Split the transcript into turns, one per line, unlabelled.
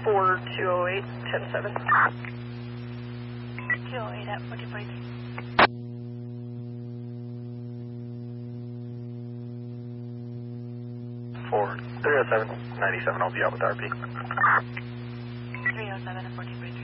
4208, 107.
208 at 1443.
For 307, 97, I'll be out with RP.
307 at 1443.